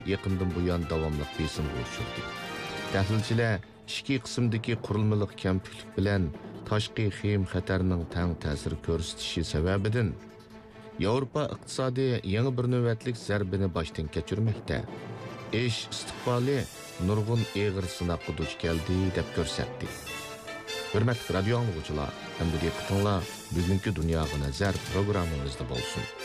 yaqindan buyon davomli besimga uchirdi. Tahlilchilar ikki qismdagi qurilmalik kamliklik bilan tashqi xim xatarning tang ta'sir ko'rsatishi sababidan Yevropa iqtisodi yangi bir navbatlik zarbini boshdan kechirmoqda. Ish istiqboli nurg'un eg'ir sinoqqa duch keldi deb ko'rsatdi. Hurmatli radio anglovchilar, hamda diqqatinglar bugungi dunyoga nazar programmamizda bo'lsin.